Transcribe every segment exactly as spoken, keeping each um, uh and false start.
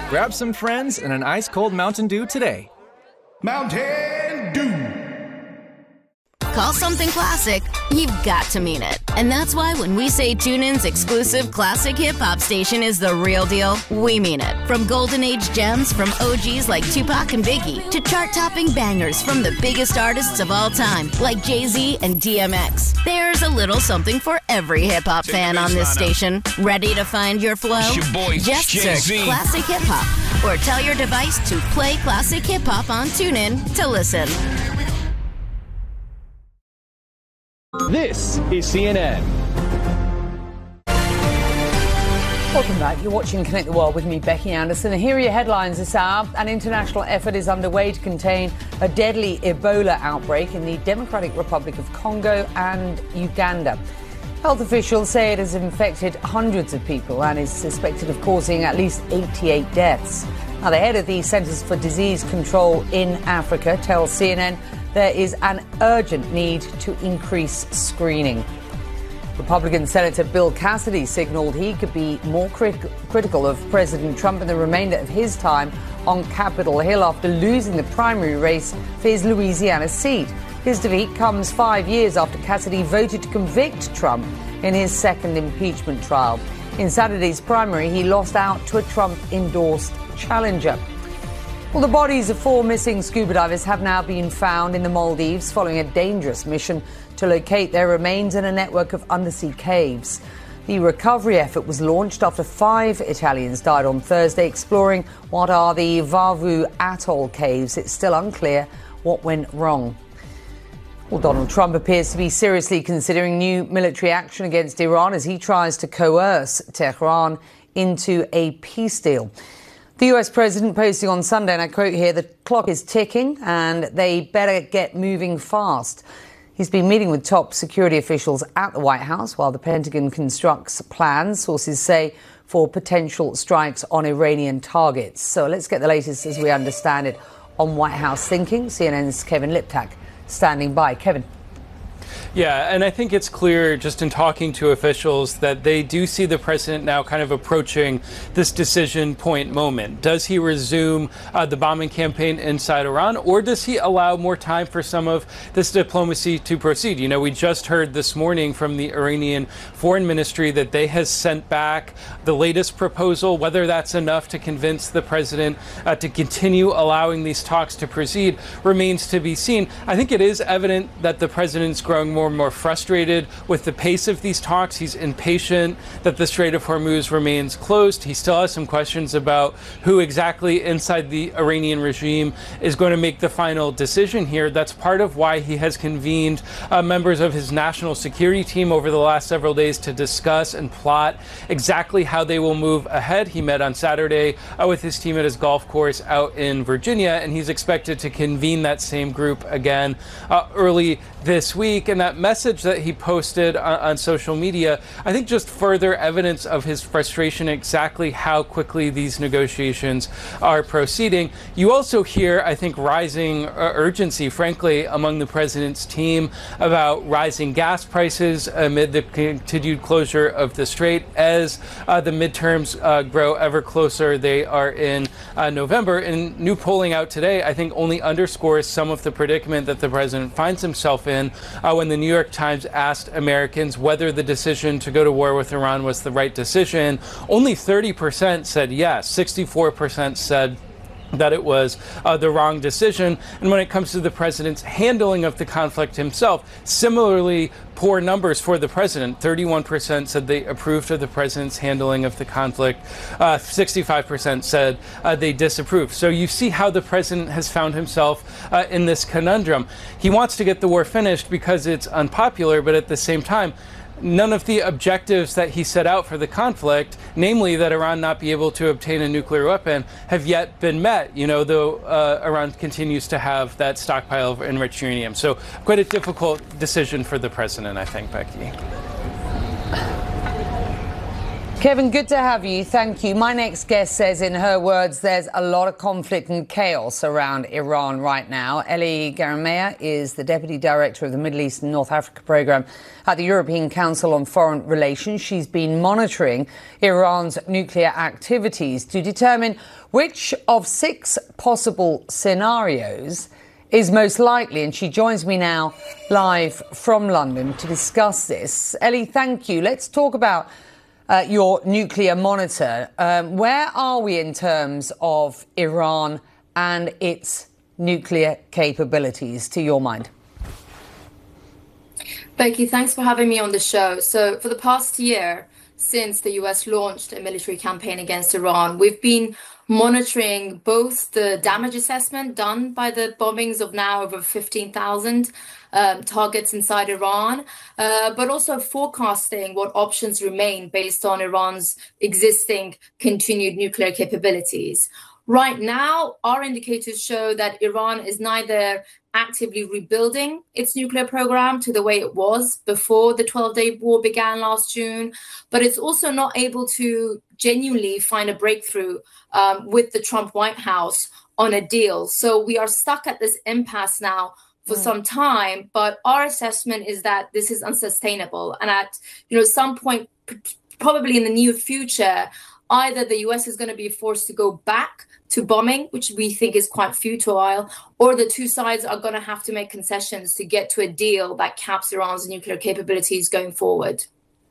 Grab some friends and an ice-cold Mountain Dew today. Mountain Dew. Call something classic, you've got to mean it. And that's why when we say TuneIn's exclusive classic hip-hop station is the real deal, we mean it. From golden age gems from O Gs like Tupac and Biggie to chart-topping bangers from the biggest artists of all time like Jay-Z and D M X. There's a little something for every hip-hop fan on this station. Ready to find your flow? It's your boy, Just Jay-Z. search Classic Hip-Hop or tell your device to play Classic Hip-Hop on TuneIn to listen. This is C N N. Welcome back. You're watching Connect the World with me, Becky Anderson. And here are your headlines this hour. An international effort is underway to contain a deadly Ebola outbreak in the Democratic Republic of Congo and Uganda. Health officials say it has infected hundreds of people and is suspected of causing at least eighty-eight deaths. Now, the head of the Centers for Disease Control in Africa tells C N N there is an urgent need to increase screening. Republican Senator Bill Cassidy signaled he could be more crit- critical of President Trump in the remainder of his time on Capitol Hill after losing the primary race for his Louisiana seat. His defeat comes five years after Cassidy voted to convict Trump in his second impeachment trial. In Saturday's primary, he lost out to a Trump-endorsed challenger. Well, the bodies of four missing scuba divers have now been found in the Maldives following a dangerous mission to locate their remains in a network of undersea caves. The recovery effort was launched after five Italians died on Thursday exploring what are the Vavu Atoll caves. It's still unclear what went wrong. Well, Donald Trump appears to be seriously considering new military action against Iran as he tries to coerce Tehran into a peace deal. The U S president posting on Sunday, and I quote here, "The clock is ticking and they better get moving fast." He's been meeting with top security officials at the White House while the Pentagon constructs plans, sources say, for potential strikes on Iranian targets. So let's get the latest as we understand it on White House thinking. C N N's Kevin Liptak standing by. Kevin. Yeah, and I think it's clear just in talking to officials that they do see the president now kind of approaching this decision point moment. Does he resume uh, the bombing campaign inside Iran, or does he allow more time for some of this diplomacy to proceed? You know, we just heard this morning from the Iranian Foreign Ministry that they has sent back the latest proposal. Whether that's enough to convince the president uh, to continue allowing these talks to proceed remains to be seen. I think it is evident that the president's growing more and more frustrated with the pace of these talks. He's impatient that the Strait of Hormuz remains closed. He still has some questions about who exactly inside the Iranian regime is going to make the final decision here. That's part of why he has convened uh, members of his national security team over the last several days to discuss and plot exactly how they will move ahead. He met on Saturday uh, with his team at his golf course out in Virginia, and he's expected to convene that same group again uh, early this week. And that message that he posted on, on social media, I think just further evidence of his frustration exactly how quickly these negotiations are proceeding. You also hear, I think, rising uh, urgency, frankly, among the president's team about rising gas prices amid the continued closure of the strait. As uh, the midterms uh, grow ever closer, they are in uh, November. And new polling out today, I think, only underscores some of the predicament that the president finds himself in uh, when the New York Times asked Americans whether the decision to go to war with Iran was the right decision. Only thirty percent said yes. sixty-four percent said that it was uh, the wrong decision. And when it comes to the president's handling of the conflict himself, similarly poor numbers for the president. thirty-one percent said they approved of the president's handling of the conflict. Uh, sixty-five percent said uh, they disapproved. So you see how the president has found himself uh, in this conundrum. He wants to get the war finished because it's unpopular, but at the same time, none of the objectives that he set out for the conflict, namely that Iran not be able to obtain a nuclear weapon, have yet been met, you know, though uh, Iran continues to have that stockpile of enriched uranium. So quite a difficult decision for the president, I think, Becky. Kevin, good to have you. Thank you. My next guest says, in her words, there's a lot of conflict and chaos around Iran right now. Ellie Gerameian is the Deputy Director of the Middle East and North Africa Programme at the European Council on Foreign Relations. She's been monitoring Iran's nuclear activities to determine which of six possible scenarios is most likely. And she joins me now live from London to discuss this. Ellie, thank you. Let's talk about Uh, your nuclear monitor. Um, where are we in terms of Iran and its nuclear capabilities, to your mind? Becky, thanks for having me on the show. So for the past year, since the U S launched a military campaign against Iran, we've been monitoring both the damage assessment done by the bombings of now over fifteen thousand um, targets inside Iran, uh, but also forecasting what options remain based on Iran's existing continued nuclear capabilities. Right now, our indicators show that Iran is neither actively rebuilding its nuclear program to the way it was before the twelve-day war began last June, but it's also not able to genuinely find a breakthrough um, with the Trump White House on a deal. So we are stuck at this impasse now for mm. some time, but our assessment is that this is unsustainable. And at you know some point, probably in the near future, either the U S is going to be forced to go back to bombing, which we think is quite futile, or the two sides are going to have to make concessions to get to a deal that caps Iran's nuclear capabilities going forward.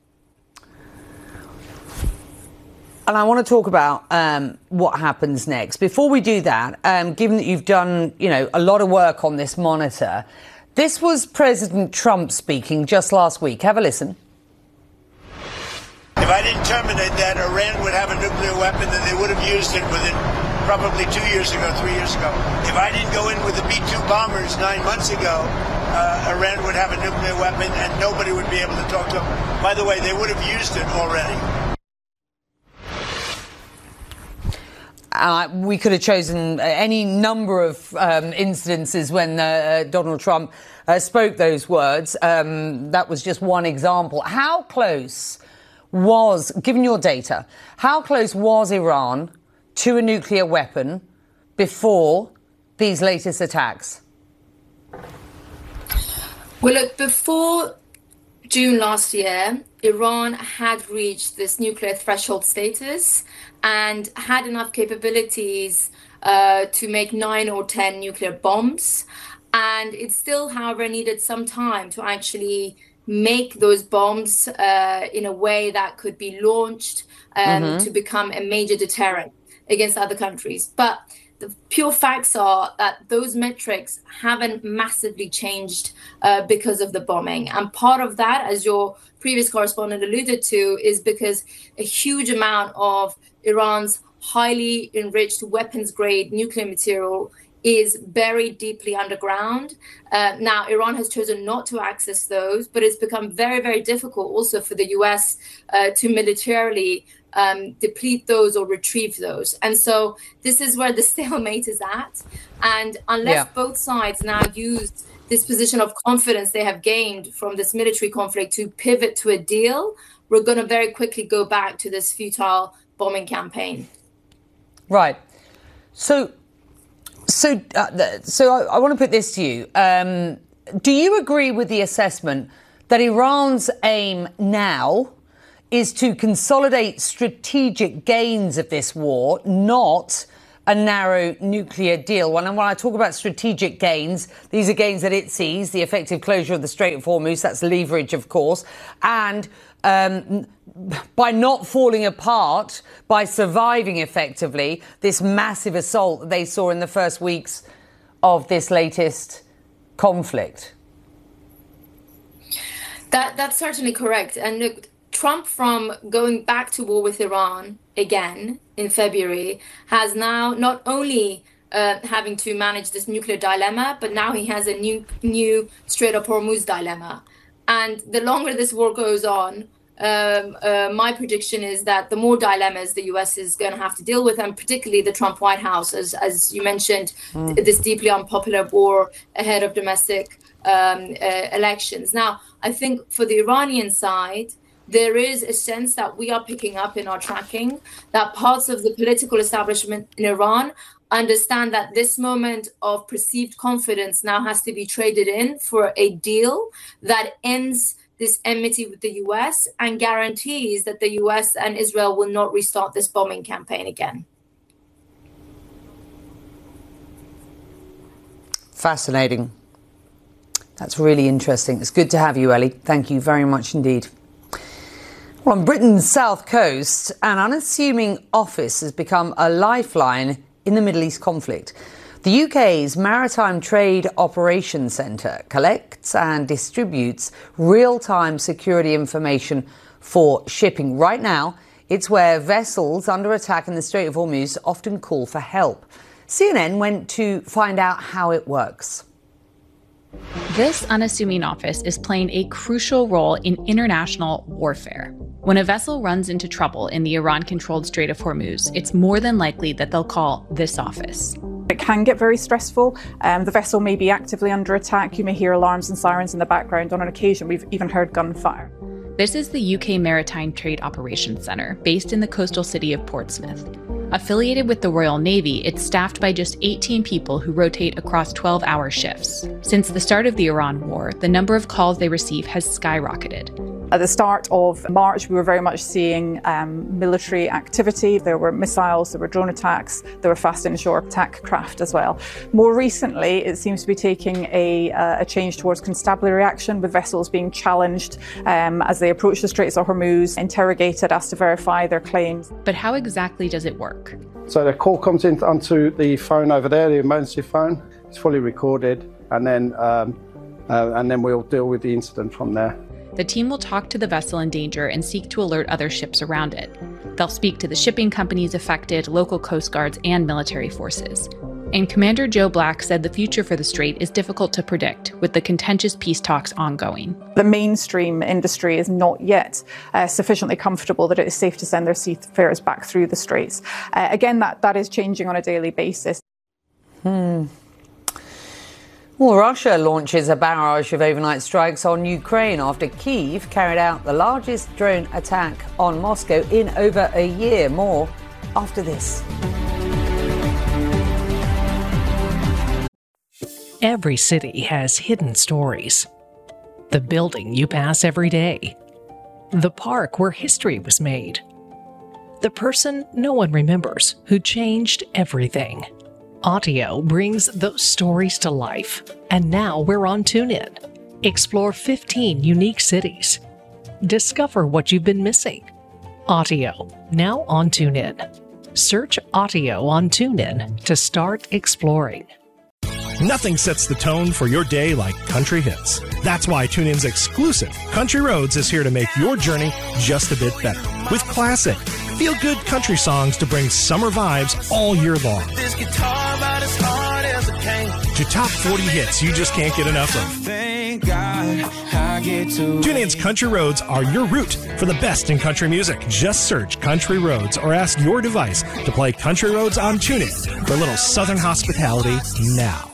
And I want to talk about um, what happens next. Before we do that, um, given that you've done, you know, a lot of work on this monitor, this was President Trump speaking just last week. Have a listen. If I didn't terminate that, Iran would have a nuclear weapon, and they would have used it within probably two years ago, three years ago. If I didn't go in with the B two bombers nine months ago, uh, Iran would have a nuclear weapon, and nobody would be able to talk to them. By the way, they would have used it already. Uh, we could have chosen any number of um, incidences when uh, Donald Trump uh, spoke those words. Um, that was just one example. How close was, given your data, how close was Iran to a nuclear weapon before these latest attacks? Well, look, before June last year, Iran had reached this nuclear threshold status and had enough capabilities uh, to make nine or ten nuclear bombs. And it still, however, needed some time to actually make those bombs uh, in a way that could be launched um, mm-hmm. to become a major deterrent against other countries. But the pure facts are that those metrics haven't massively changed uh, because of the bombing. And part of that, as your previous correspondent alluded to, is because a huge amount of Iran's highly enriched weapons-grade nuclear material is buried deeply underground. Uh, now, Iran has chosen not to access those, but it's become very, very difficult also for the U S uh, to militarily um, deplete those or retrieve those. And so this is where the stalemate is at. And unless yeah. both sides now use this position of confidence they have gained from this military conflict to pivot to a deal, we're going to very quickly go back to this futile bombing campaign. Right. So... So, uh, so I, I want to put this to you. Um, do you agree with the assessment that Iran's aim now is to consolidate strategic gains of this war, not a narrow nuclear deal? And when I talk about strategic gains, these are gains that it sees, the effective closure of the Strait of Hormuz, that's leverage, of course, and um, by not falling apart, by surviving effectively this massive assault that they saw in the first weeks of this latest conflict. That that's certainly correct. And look, Trump, from going back to war with Iran again in February, has now not only uh, having to manage this nuclear dilemma, but now he has a new new Strait of Hormuz dilemma. And the longer this war goes on, Um, uh, my prediction is that the more dilemmas the U S is going to have to deal with, and particularly the Trump White House, as, as you mentioned, mm. this deeply unpopular war ahead of domestic um, uh, elections. Now, I think for the Iranian side, there is a sense that we are picking up in our tracking that parts of the political establishment in Iran understand that this moment of perceived confidence now has to be traded in for a deal that ends this enmity with the U S and guarantees that the U S and Israel will not restart this bombing campaign again. Fascinating. That's really interesting. It's good to have you, Ellie. Thank you very much indeed. Well, on Britain's south coast, an unassuming office has become a lifeline in the Middle East conflict. The U K's Maritime Trade Operations Centre collects and distributes real-time security information for shipping. Right now, it's where vessels under attack in the Strait of Hormuz often call for help. C N N went to find out how it works. This unassuming office is playing a crucial role in international warfare. When a vessel runs into trouble in the Iran-controlled Strait of Hormuz, it's more than likely that they'll call this office. It can get very stressful. Um, the vessel may be actively under attack. You may hear alarms and sirens in the background. On an occasion, we've even heard gunfire. This is the U K Maritime Trade Operations Centre, based in the coastal city of Portsmouth. Affiliated with the Royal Navy, it's staffed by just eighteen people who rotate across twelve-hour shifts. Since the start of the Iran war, the number of calls they receive has skyrocketed. At the start of March, we were very much seeing um, military activity. There were missiles, there were drone attacks, there were fast inshore attack craft as well. More recently, it seems to be taking a, uh, a change towards constabulary action, with vessels being challenged um, as they approach the Straits of Hormuz, interrogated, asked to verify their claims. But how exactly does it work? So the call comes in onto the phone over there, the emergency phone. It's fully recorded, and then um, uh, and then we'll deal with the incident from there. The team will talk to the vessel in danger and seek to alert other ships around it. They'll speak to the shipping companies affected, local coast guards, and military forces. And Commander Joe Black said the future for the Strait is difficult to predict, with the contentious peace talks ongoing. The mainstream industry is not yet uh, sufficiently comfortable that it is safe to send their seafarers back through the Straits. Uh, again, that, that is changing on a daily basis. Hmm. Well, Russia launches a barrage of overnight strikes on Ukraine after Kyiv carried out the largest drone attack on Moscow in over a year. More after this. Every city has hidden stories. The building you pass every day. The park where history was made. The person no one remembers who changed everything. Audio brings those stories to life, and now we're on TuneIn. Explore fifteen unique cities. Discover what you've been missing. Audio, now on TuneIn. Search Audio on TuneIn to start exploring. Nothing sets the tone for your day like country hits. That's why TuneIn's exclusive Country Roads is here to make your journey just a bit better. With classic, feel-good country songs to bring summer vibes all year long. This guitar about as hard as it can. To top forty hits you just can't get enough of. Thank God I get to TuneIn's Country Roads are your route for the best in country music. Just search Country Roads or ask your device to play Country Roads on TuneIn for a little southern hospitality now.